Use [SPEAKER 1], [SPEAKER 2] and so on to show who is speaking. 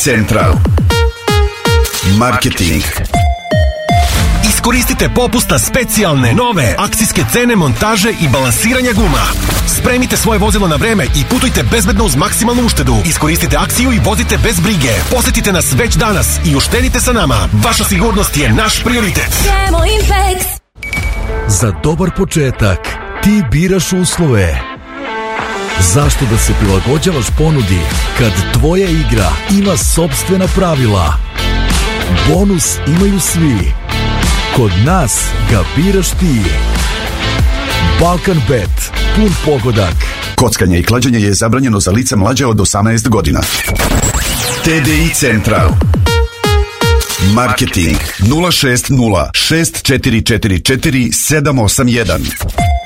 [SPEAKER 1] Central. Marketing.
[SPEAKER 2] Iskoristite popust na specijalne, nove akcijske cene montaže i balansiranja guma. Spremite svoje vozilo na vreme i putujte bezbedno uz maksimalnu uštedu. Iskoristite akciju i vozite bez brige. Posetite nas već danas i uštedite sa nama. Vaša sigurnost je naš prioritet.
[SPEAKER 3] Za dobar početak ti biraš uslove. Zašto da se prilagođavaš ponudi kad tvoja igra ima sopstvena pravila? Bonus imaju svi. Kod nas ga biraš ti. Balkanbet. Pun pogodak.
[SPEAKER 1] Kockanje i klađenje je zabranjeno za lica mlađe od 18 godina. TDI Central. Marketing 060 6444 781.